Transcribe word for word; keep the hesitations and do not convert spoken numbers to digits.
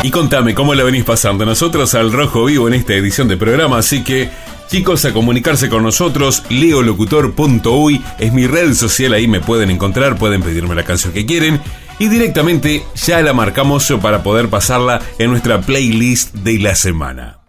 Y contame cómo la venís pasando. Nosotros al Rojo Vivo en esta edición de programa, así que chicos, a comunicarse con nosotros. leolocutor punto uy es mi red social, ahí me pueden encontrar, pueden pedirme la canción que quieren y directamente ya la marcamos para poder pasarla en nuestra playlist de la semana.